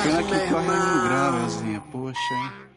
Pena que meu corre no grau, irmão. Elzinha. Poxa, hein?